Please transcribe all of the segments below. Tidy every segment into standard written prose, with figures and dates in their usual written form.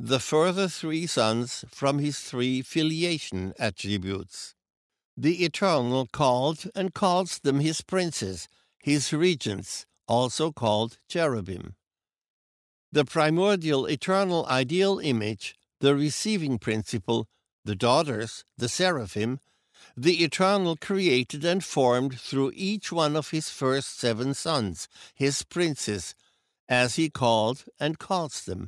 the further three sons from his three filiation attributes. The Eternal called and calls them his princes, his regents, also called cherubim. The primordial eternal ideal image, the receiving principle, the daughters, the seraphim, the Eternal created and formed through each one of his first 7 sons, his princes, as he called and calls them.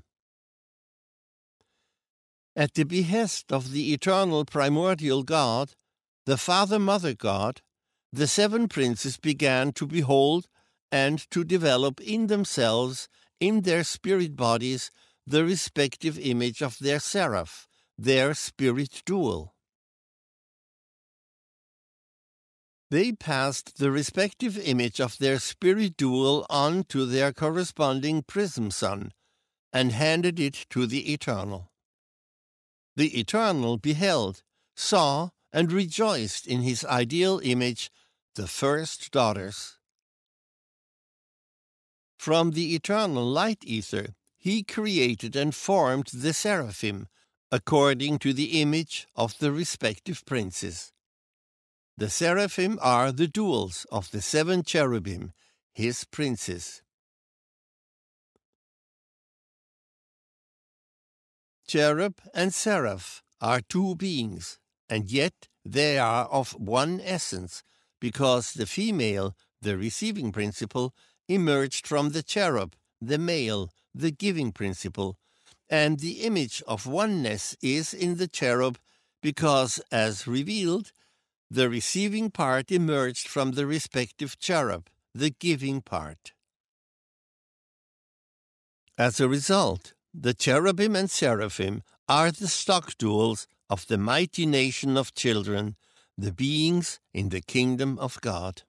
At the behest of the eternal primordial God, the Father-Mother God, the 7 princes began to behold and to develop in themselves, in their spirit bodies, the respective image of their seraph, their spirit dual. They passed the respective image of their spirit dual on to their corresponding prism son, and handed it to the Eternal. The Eternal beheld, saw, and rejoiced in his ideal image, the first daughters. From the eternal light ether, he created and formed the seraphim, according to the image of the respective princes. The seraphim are the duals of the 7 cherubim, his princes. Cherub and seraph are 2 beings, and yet they are of one essence, because the female, the receiving principle, emerged from the cherub, the male, the giving principle, and the image of oneness is in the cherub because, as revealed, the receiving part emerged from the respective cherub, the giving part. As a result, the cherubim and seraphim are the stock duals of the mighty nation of children, the beings in the kingdom of God.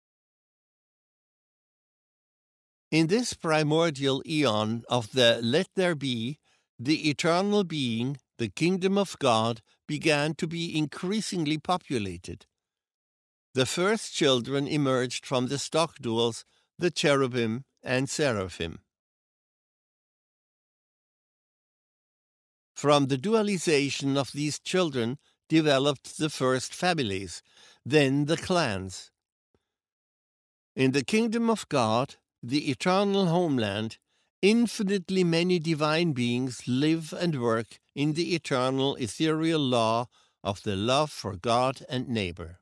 In this primordial eon of the Let There Be, the eternal being, the kingdom of God, began to be increasingly populated. The first children emerged from the stock duals, the cherubim and seraphim. From the dualization of these children developed the first families, then the clans. In the kingdom of God, the eternal homeland, infinitely many divine beings live and work in the eternal ethereal law of the love for God and neighbor.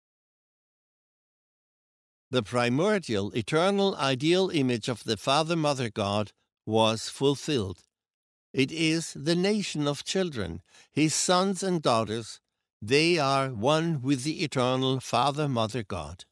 The primordial eternal ideal image of the Father-Mother God was fulfilled. It is the nation of children, his sons and daughters. They are one with the eternal Father-Mother God.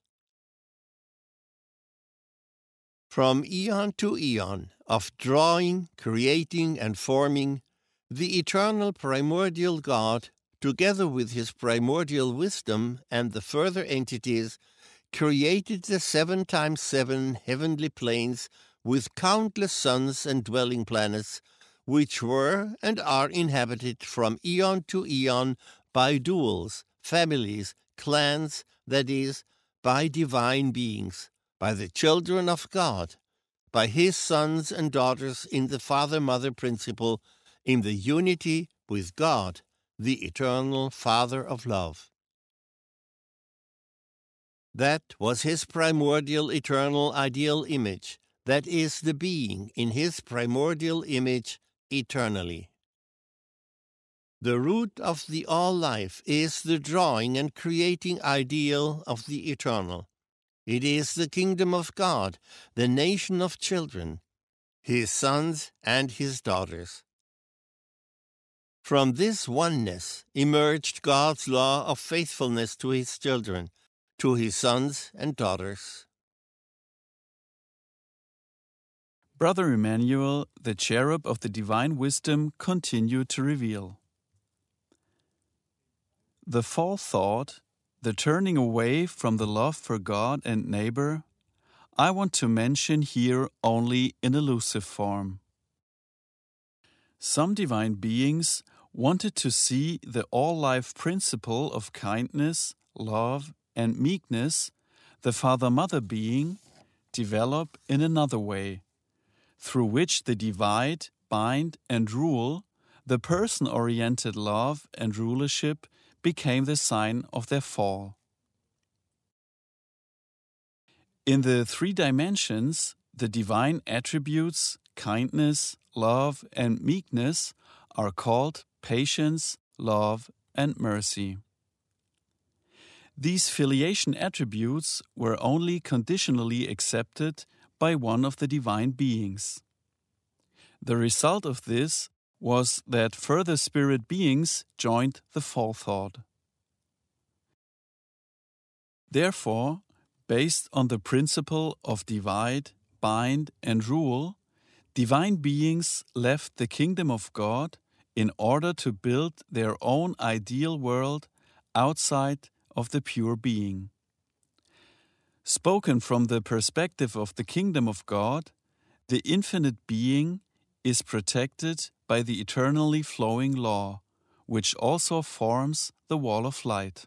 From eon to eon of drawing, creating, and forming, the eternal primordial God, together with his primordial wisdom and the further entities, created the 7 times 7 heavenly planes with countless suns and dwelling planets, which were and are inhabited from eon to eon by duals, families, clans, that is, by divine beings, by the children of God, by his sons and daughters in the Father-Mother principle, in the unity with God, the eternal Father of love. That was his primordial eternal ideal image, that is the being in his primordial image eternally. The root of the all-life is the drawing and creating ideal of the eternal. It is the kingdom of God, the nation of children, his sons and his daughters. From this oneness emerged God's law of faithfulness to his children, to his sons and daughters. Brother Emmanuel, the cherub of the divine wisdom, continued to reveal. The false thought, the turning away from the love for God and neighbor, I want to mention here only in elusive form. Some divine beings wanted to see the all-life principle of kindness, love, and meekness, the Father-Mother being, develop in another way, through which they divide, bind, and rule the person-oriented love and rulership became the sign of their fall. In the three dimensions, the divine attributes, kindness, love, and meekness, are called patience, love, and mercy. These filiation attributes were only conditionally accepted by one of the divine beings. The result of this was that further spirit beings joined the fall thought. Therefore, based on the principle of divide, bind, and rule, divine beings left the kingdom of God in order to build their own ideal world outside of the pure being. Spoken from the perspective of the kingdom of God, the infinite being is protected by the eternally flowing law, which also forms the wall of light.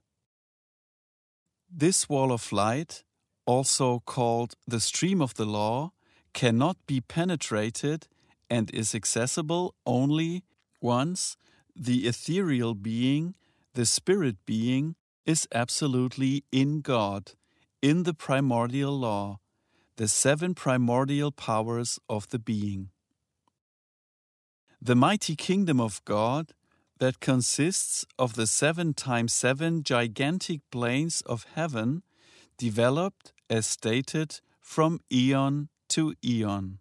This wall of light, also called the stream of the law, cannot be penetrated and is accessible only once the ethereal being, the spirit being, is absolutely in God, in the primordial law, the seven primordial powers of the being. The mighty kingdom of God, that consists of the 7 times 7 gigantic planes of heaven, developed as stated from eon to eon.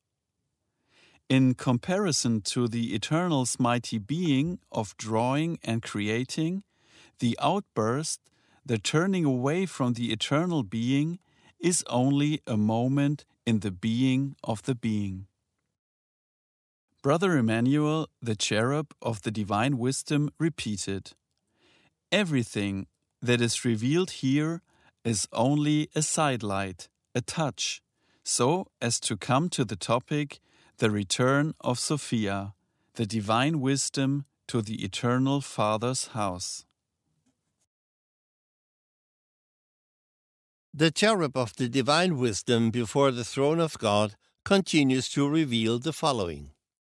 In comparison to the Eternal's mighty being of drawing and creating, the outburst, the turning away from the eternal being, is only a moment in the being of the being. Brother Emmanuel, the cherub of the divine wisdom, repeated, "Everything that is revealed here is only a sidelight, a touch, so as to come to the topic, the return of Sophia, the divine wisdom to the eternal Father's house." The cherub of the divine wisdom before the throne of God continues to reveal the following.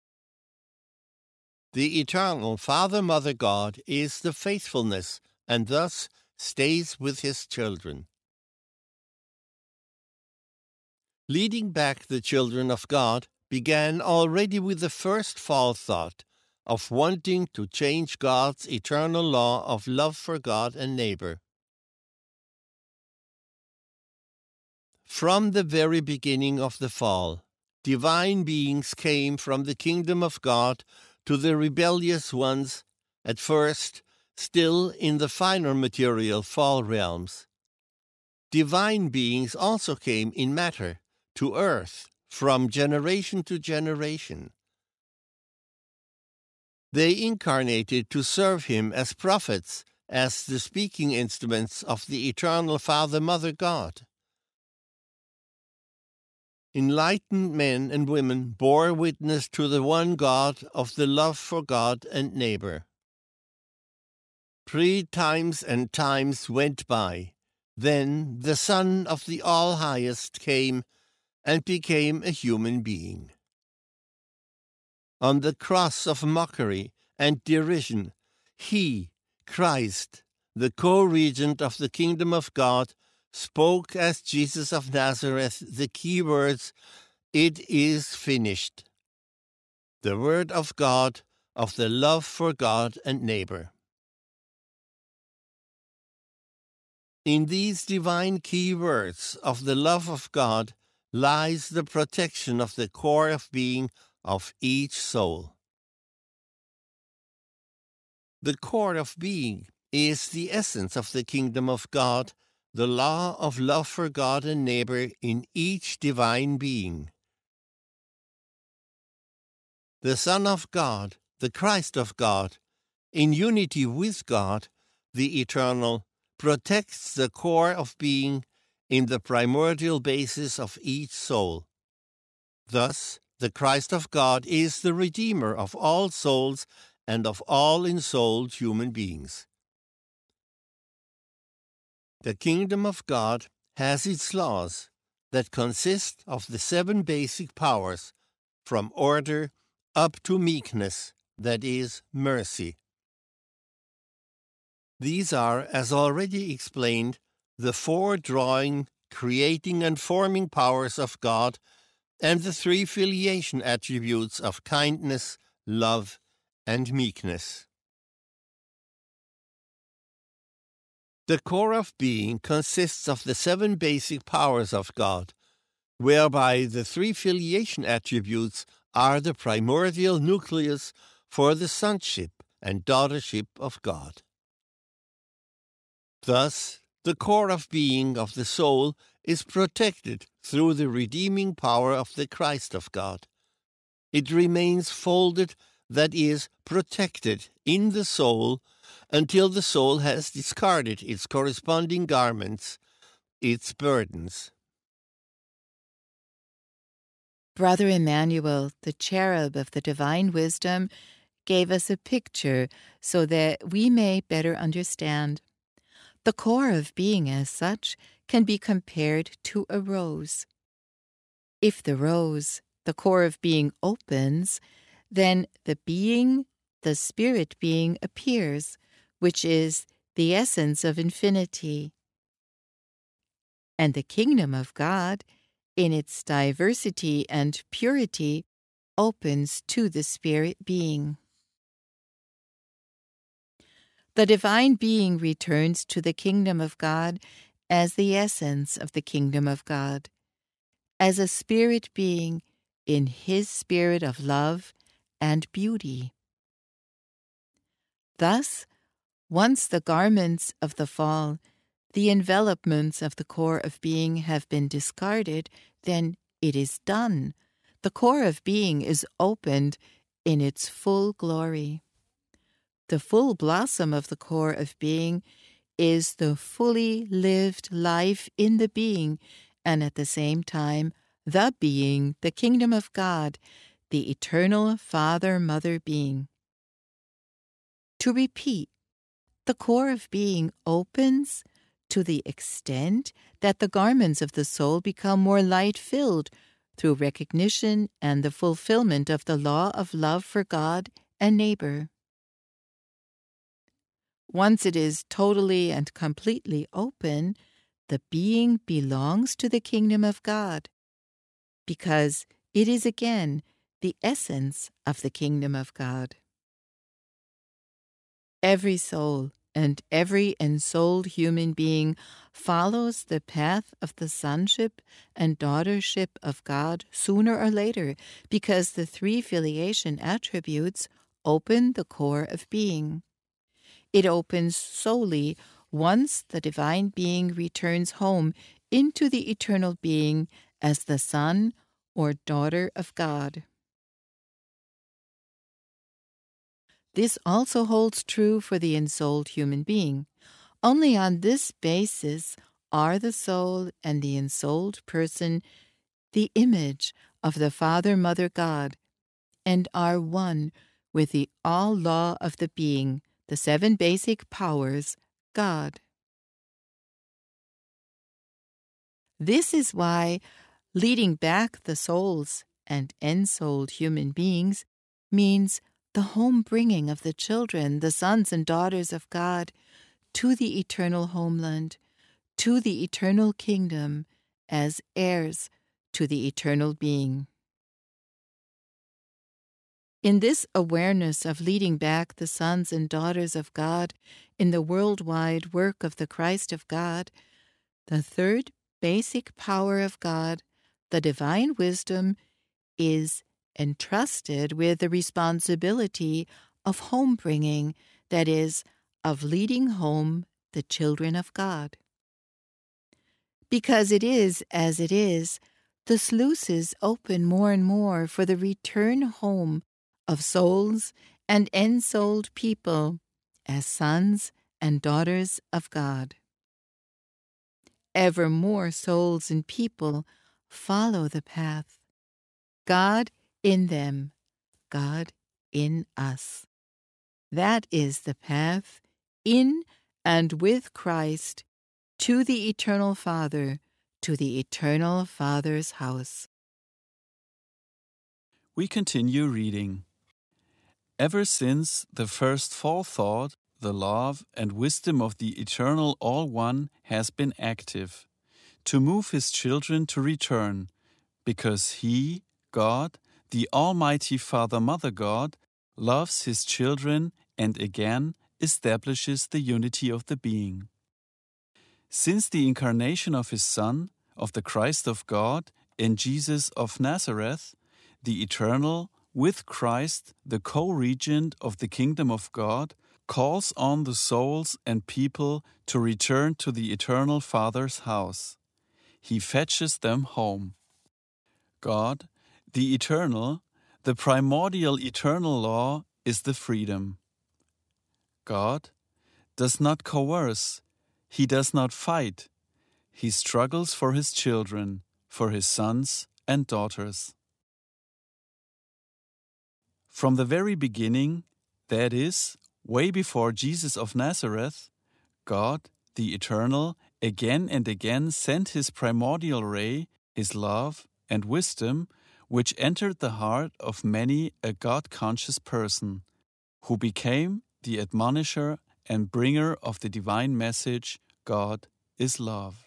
The eternal Father, Mother God is the faithfulness and thus stays with his children. Leading back the children of God began already with the first fall thought of wanting to change God's eternal law of love for God and neighbor. From the very beginning of the fall, divine beings came from the kingdom of God to the rebellious ones, at first still in the finer material fall realms. Divine beings also came in matter to earth from generation to generation. They incarnated to serve him as prophets, as the speaking instruments of the eternal Father, Mother God. Enlightened men and women bore witness to the one God of the love for God and neighbor. 3 times and times went by. Then the Son of the All-Highest came and became a human being. On the cross of mockery and derision, he, Christ, the co-regent of the kingdom of God, spoke as Jesus of Nazareth the key words, "It is finished," the word of God, of the love for God and neighbor. In these divine key words of the love of God lies the protection of the core of being of each soul. The core of being is the essence of the kingdom of God, the law of love for God and neighbor in each divine being. The Son of God, the Christ of God, in unity with God, the Eternal, protects the core of being in the primordial basis of each soul. Thus, the Christ of God is the Redeemer of all souls and of all ensouled human beings. The kingdom of God has its laws that consist of the 7 basic powers, from order up to meekness, that is, mercy. These are, as already explained, the four drawing, creating, and forming powers of God, and the three filiation attributes of kindness, love, and meekness. The core of being consists of the seven basic powers of God, whereby the three filiation attributes are the primordial nucleus for the sonship and daughtership of God. Thus, the core of being of the soul is protected through the redeeming power of the Christ of God. It remains folded, that is, protected in the soul, until the soul has discarded its corresponding garments, its burdens. Brother Emmanuel, the cherub of the divine wisdom, gave us a picture so that we may better understand. The core of being as such can be compared to a rose. If the rose, the core of being, opens, then the being, the spirit being, appears, which is the essence of infinity. And the kingdom of God, in its diversity and purity, opens to the spirit being. The divine being returns to the kingdom of God as the essence of the kingdom of God, as a spirit being in his spirit of love and beauty. Thus, once the garments of the fall, the envelopments of the core of being have been discarded, then it is done. The core of being is opened in its full glory. The full blossom of the core of being is the fully lived life in the being, and at the same time, the being, the kingdom of God, the eternal Father-Mother being. To repeat, the core of being opens to the extent that the garments of the soul become more light-filled through recognition and the fulfillment of the law of love for God and neighbor. Once it is totally and completely open, the being belongs to the kingdom of God, because it is again the essence of the kingdom of God. Every soul and every ensouled human being follows the path of the sonship and daughtership of God sooner or later, because the three filiation attributes open the core of being. It opens solely once the divine being returns home into the eternal being as the son or daughter of God. This also holds true for the ensouled human being. Only on this basis are the soul and the ensouled person the image of the Father-Mother God, and are one with the all-law of the being, the seven basic powers, God. This is why leading back the souls and ensouled human beings means the home-bringing of the children, the sons and daughters of God, to the eternal homeland, to the eternal kingdom, as heirs to the eternal being. In this awareness of leading back the sons and daughters of God in the worldwide work of the Christ of God, the third basic power of God, the divine wisdom, is entrusted with the responsibility of home-bringing, that is, of leading home the children of God. Because it is as it is, the sluices open more and more for the return home of souls and ensouled people as sons and daughters of God. Ever more souls and people follow the path. God in them, God in us. That is the path in and with Christ to the eternal Father, to the eternal Father's house. We continue reading. Ever since the first fall thought, the love and wisdom of the Eternal All One has been active, to move His children to return, because He, God, the Almighty Father Mother God, loves His children and again establishes the unity of the being. Since the incarnation of His Son, of the Christ of God, in Jesus of Nazareth, the Eternal, with Christ, the co-regent of the kingdom of God, calls on the souls and people to return to the Eternal Father's house. He fetches them home. God, the Eternal, the primordial eternal law, is the freedom. God does not coerce, He does not fight. He struggles for His children, for His sons and daughters. From the very beginning, that is, way before Jesus of Nazareth, God, the Eternal, again and again sent His primordial ray, His love and wisdom, which entered the heart of many a God-conscious person, who became the admonisher and bringer of the divine message, God is love.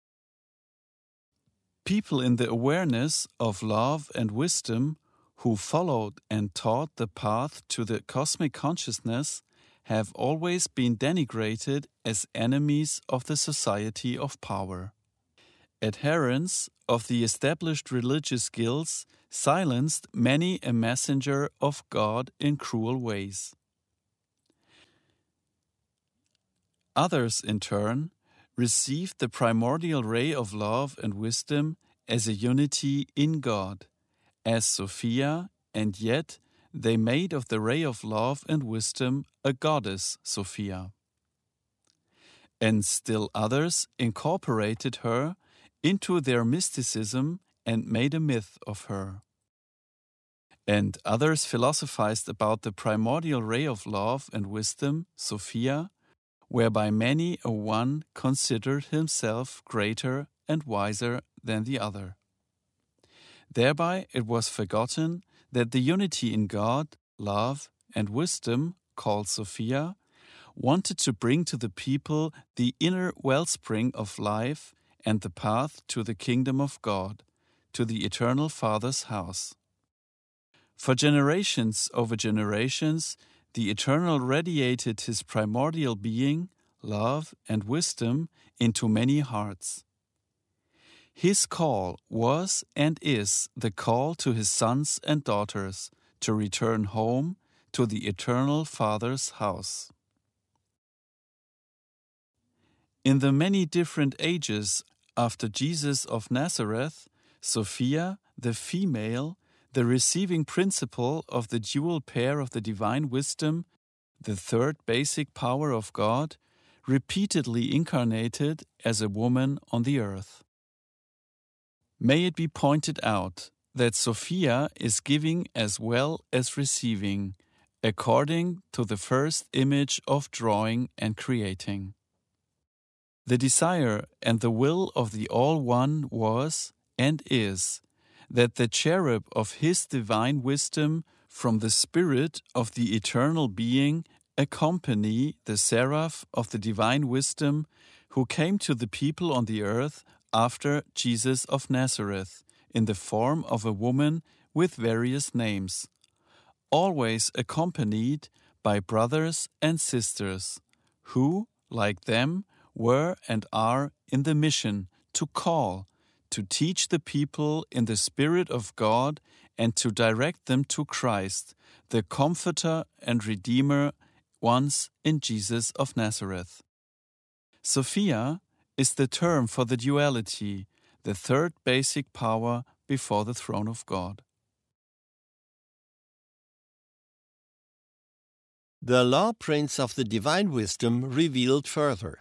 People in the awareness of love and wisdom, who followed and taught the path to the cosmic consciousness, have always been denigrated as enemies of the society of power. Adherents of the established religious guilds silenced many a messenger of God in cruel ways. Others, in turn, received the primordial ray of love and wisdom as a unity in God, as Sophia, and yet they made of the ray of love and wisdom a goddess, Sophia. And still others incorporated her into their mysticism and made a myth of her. And others philosophized about the primordial ray of love and wisdom, Sophia, whereby many a one considered himself greater and wiser than the other. Thereby it was forgotten that the unity in God, love, and wisdom, called Sophia, wanted to bring to the people the inner wellspring of life and the path to the kingdom of God, to the Eternal Father's house. For generations over generations, the Eternal radiated His primordial being, love, and wisdom into many hearts. His call was and is the call to His sons and daughters to return home to the Eternal Father's house. In the many different ages after Jesus of Nazareth, Sophia, the female, the receiving principle of the dual pair of the divine wisdom, the third basic power of God, repeatedly incarnated as a woman on the earth. May it be pointed out that Sophia is giving as well as receiving, according to the first image of drawing and creating. The desire and the will of the All-One was and is that the cherub of His divine wisdom from the spirit of the eternal being accompany the seraph of the divine wisdom who came to the people on the earth after Jesus of Nazareth in the form of a woman with various names, always accompanied by brothers and sisters who, like them, were and are in the mission to call, to teach the people in the Spirit of God and to direct them to Christ, the Comforter and Redeemer, once in Jesus of Nazareth. Sophia is the term for the duality, the third basic power before the throne of God. The law prince of the divine wisdom revealed further.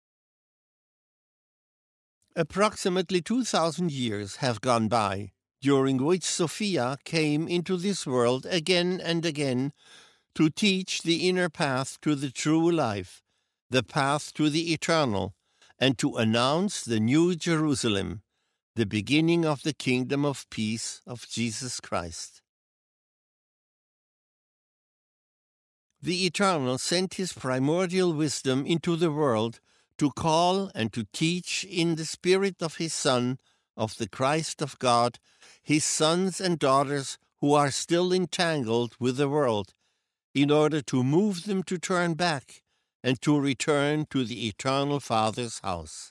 Approximately 2,000 years have gone by, during which Sophia came into this world again and again to teach the inner path to the true life, the path to the eternal, and to announce the new Jerusalem, the beginning of the kingdom of peace of Jesus Christ. the Eternal sent his primordial wisdom into the world to call and to teach in the Spirit of his Son, of the Christ of God, his sons and daughters who are still entangled with the world, in order to move them to turn back and to return to the Eternal Father's house.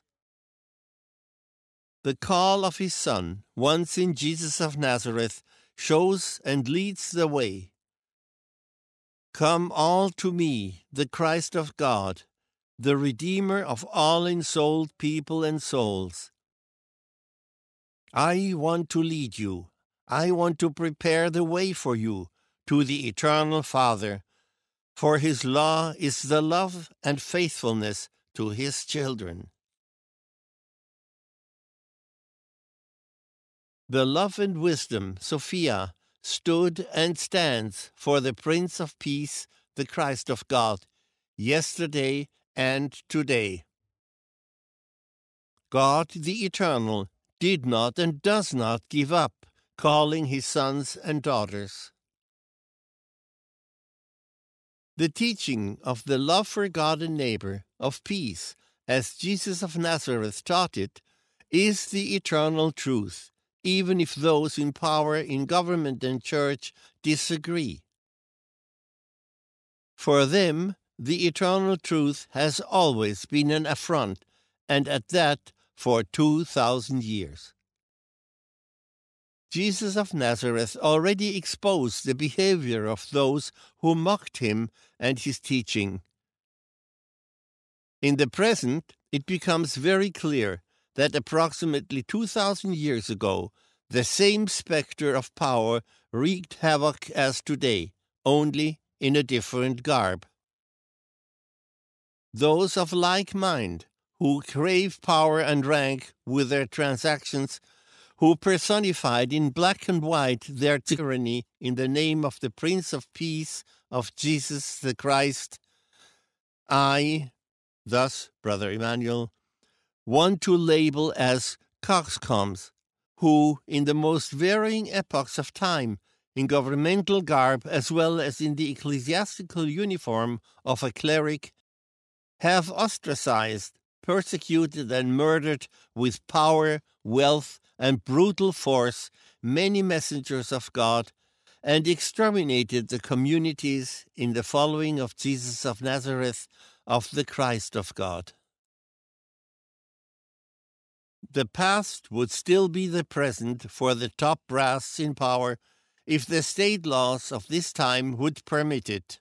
The call of his Son, once in Jesus of Nazareth, shows and leads the way. Come all to me, the Christ of God, the Redeemer of all ensouled people and souls. I want to lead you. I want to prepare the way for you to the Eternal Father, for his law is the love and faithfulness to his children. The love and wisdom, Sophia, stood and stands for the Prince of Peace, the Christ of God, yesterday and today. God the Eternal did not and does not give up calling his sons and daughters. The teaching of the love for God and neighbor, of peace, as Jesus of Nazareth taught it, is the eternal truth, even if those in power in government and church disagree. For them, the eternal truth has always been an affront, and at that for 2,000 years. Jesus of Nazareth already exposed the behavior of those who mocked him and his teaching. In the present, it becomes very clear that approximately 2,000 years ago, the same specter of power wreaked havoc as today, only in a different garb. Those of like mind, who crave power and rank with their transactions, who personified in black and white their tyranny in the name of the Prince of Peace, of Jesus the Christ, I, thus, Brother Emmanuel, want to label as coxcombs, who, in the most varying epochs of time, in governmental garb as well as in the ecclesiastical uniform of a cleric, have ostracized, persecuted, and murdered with power, wealth, and brutal force many messengers of God, and exterminated the communities in the following of Jesus of Nazareth, of the Christ of God. The past would still be the present for the top brass in power if the state laws of this time would permit it.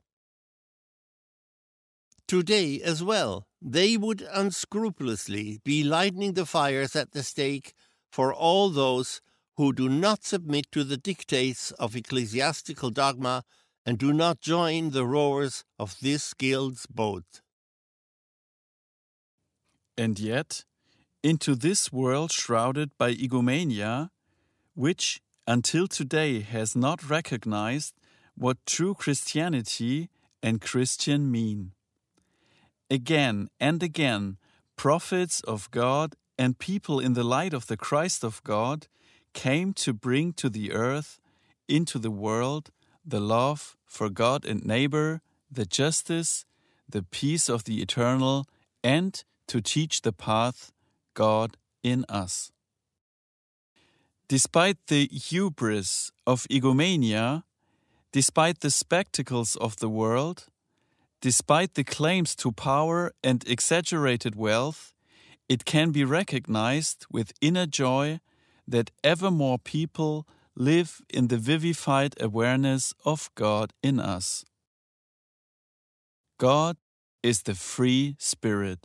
Today as well, they would unscrupulously be lighting the fires at the stake for all those who do not submit to the dictates of ecclesiastical dogma and do not join the rowers of this guild's boat. And yet, into this world shrouded by egomania, which until today has not recognized what true Christianity and Christian mean. Again and again, prophets of God and people in the light of the Christ of God came to bring to the earth, into the world, the love for God and neighbor, the justice, the peace of the eternal, and to teach the path God in us. Despite the hubris of egomania, despite the spectacles of the world, despite the claims to power and exaggerated wealth, it can be recognized with inner joy that ever more people live in the vivified awareness of God in us. God is the free spirit.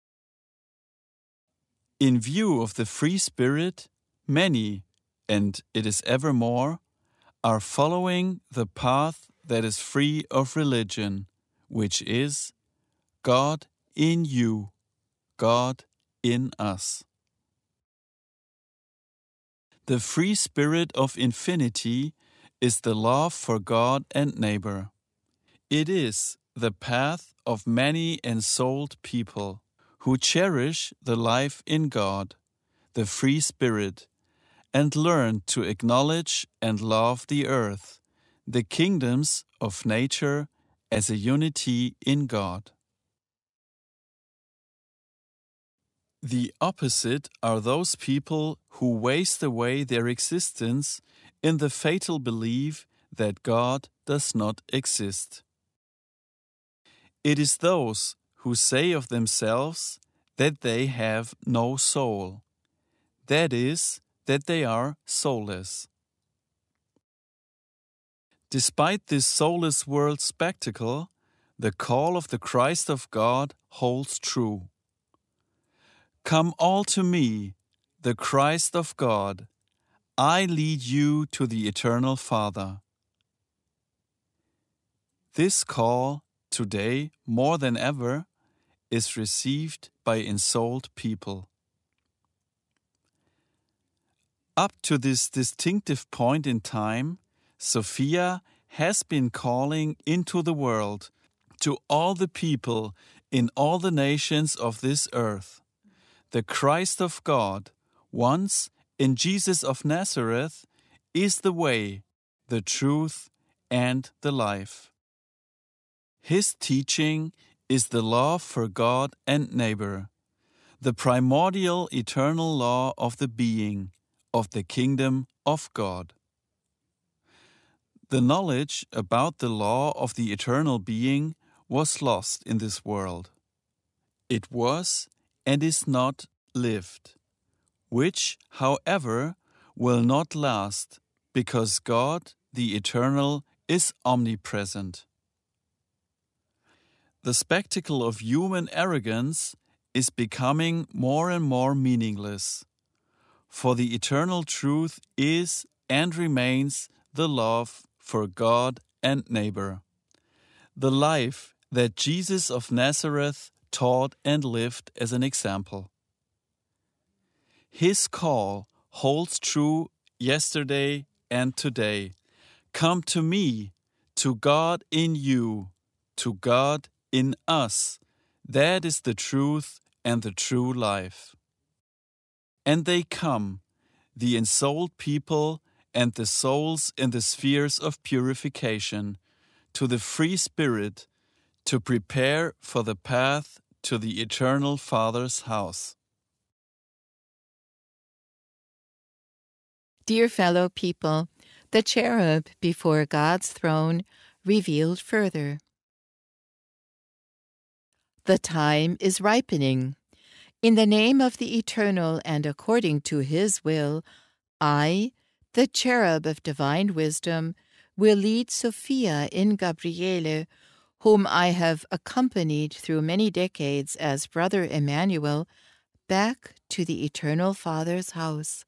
In view of the free spirit, many, and it is evermore, are following the path that is free of religion, which is God in you, God in us. The free spirit of infinity is the love for God and neighbor. It is the path of many ensouled people who cherish the life in God, the free spirit, and learn to acknowledge and love the earth, the kingdoms of nature as a unity in God. The opposite are those people who waste away their existence in the fatal belief that God does not exist. It is those who say of themselves that they have no soul, that is, that they are soulless. Despite this soulless world spectacle, the call of the Christ of God holds true. Come all to me, the Christ of God. I lead you to the eternal Father. This call, today more than ever, is received by ensouled people. Up to this distinctive point in time, Sophia has been calling into the world, to all the people in all the nations of this earth. The Christ of God, once in Jesus of Nazareth, is the way, the truth, and the life. His teaching is the law for God and neighbor, the primordial eternal law of the being, of the kingdom of God. The knowledge about the law of the eternal being was lost in this world. It was and is not lived, which, however, will not last, because God, the Eternal, is omnipresent. The spectacle of human arrogance is becoming more and more meaningless, for the eternal truth is and remains the love for God and neighbor, the life that Jesus of Nazareth taught and lived as an example. His call holds true yesterday and today. Come to me, to God in you, to God in us. That is the truth and the true life. And they come, the ensouled people and the souls in the spheres of purification, to the free spirit, to prepare for the path to the eternal Father's house. Dear fellow people, the cherub before God's throne revealed further. The time is ripening. In the name of the Eternal and according to His will, I, the cherub of divine wisdom, will lead Sophia in Gabriele, whom I have accompanied through many decades as Brother Emmanuel, back to the Eternal Father's house.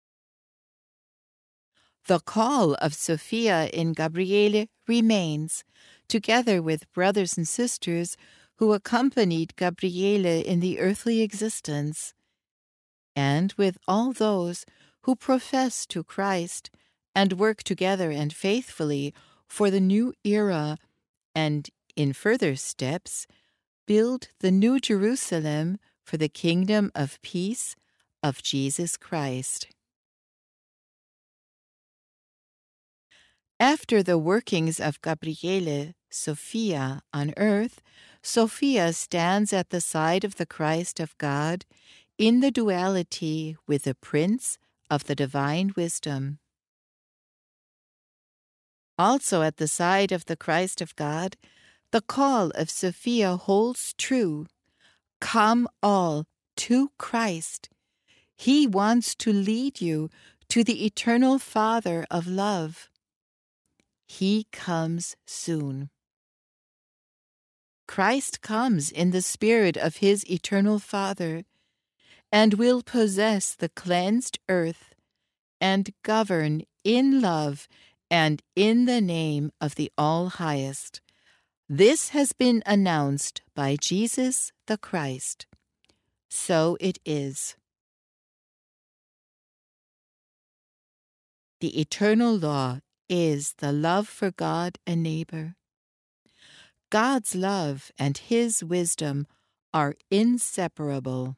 The call of Sophia in Gabriele remains, together with brothers and sisters who accompanied Gabriele in the earthly existence, and with all those who profess to Christ and work together and faithfully for the new era and, in further steps, build the new Jerusalem for the kingdom of peace of Jesus Christ. After the workings of Gabriele, Sophia, on earth, Sophia stands at the side of the Christ of God in the duality with the Prince of the divine wisdom. Also at the side of the Christ of God, the call of Sophia holds true. Come all to Christ. He wants to lead you to the eternal Father of love. He comes soon. Christ comes in the spirit of His eternal Father and will possess the cleansed earth and govern in love and in the name of the All-Highest. This has been announced by Jesus the Christ. So it is. The eternal law is the love for God and neighbor. God's love and His wisdom are inseparable.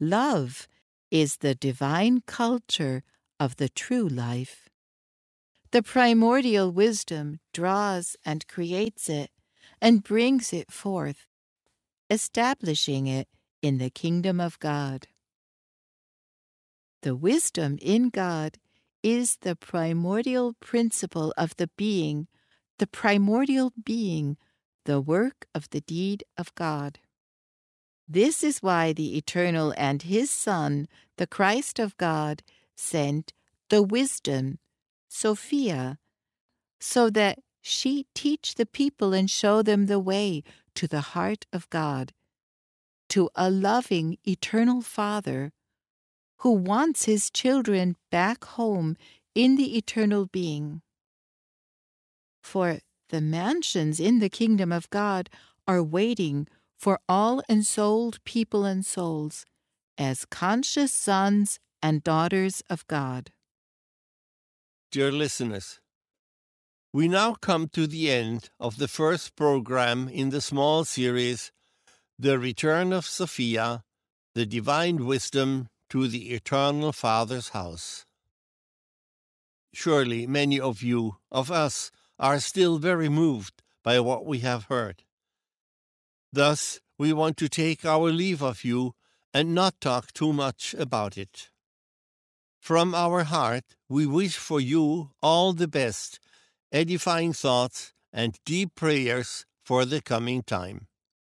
Love is the divine culture of the true life. The primordial wisdom draws and creates it and brings it forth, establishing it in the kingdom of God. The wisdom in God is the primordial principle of the being, the primordial being, the work of the deed of God. This is why the Eternal and His Son, the Christ of God, sent the wisdom, Sophia, so that she teach the people and show them the way to the heart of God, to a loving eternal Father who wants His children back home in the eternal being. For the mansions in the kingdom of God are waiting for all ensouled people and souls as conscious sons and daughters of God. Dear listeners, we now come to the end of the first program in the small series, The Return of Sophia, the Divine Wisdom to the Eternal Father's House. Surely many of us, are still very moved by what we have heard. Thus, we want to take our leave of you and not talk too much about it. From our heart, we wish for you all the best, edifying thoughts and deep prayers for the coming time.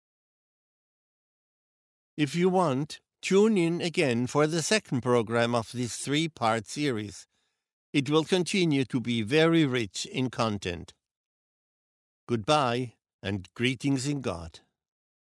If you want, tune in again for the second program of this 3-part series. It will continue to be very rich in content. Goodbye and greetings in God.